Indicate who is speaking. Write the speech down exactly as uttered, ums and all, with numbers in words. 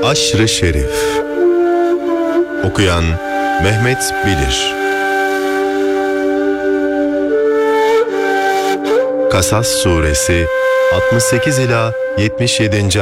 Speaker 1: Aşr-ı Şerif. Okuyan Mehmet Bilir. Kasas Suresi altmış sekiz ila yetmiş yedinci